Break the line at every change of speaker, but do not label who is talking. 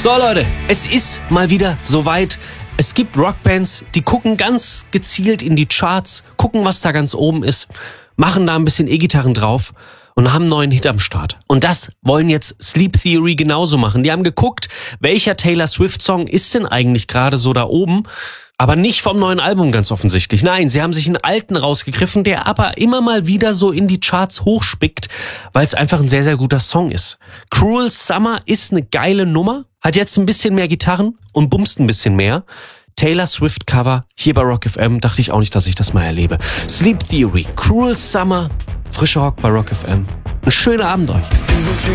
So Leute, es ist mal wieder soweit. Es gibt Rockbands, die gucken ganz gezielt in die Charts, gucken, was da ganz oben ist, machen da ein bisschen E-Gitarren drauf und haben einen neuen Hit am Start. Und das wollen jetzt Sleep Theory genauso machen. Die haben geguckt, welcher Taylor Swift-Song ist denn eigentlich gerade so da oben, aber nicht vom neuen Album ganz offensichtlich. Nein, sie haben sich einen alten rausgegriffen, der aber immer mal wieder so in die Charts hochspickt, weil es einfach ein sehr, sehr guter Song ist. Cruel Summer ist eine geile Nummer, hat jetzt ein bisschen mehr Gitarren und bumst ein bisschen mehr. Taylor Swift Cover hier bei Rock FM, dachte ich auch nicht, dass ich das mal erlebe. Sleep Theory, Cruel Summer, frischer Rock bei Rock FM. Einen schönen Abend euch.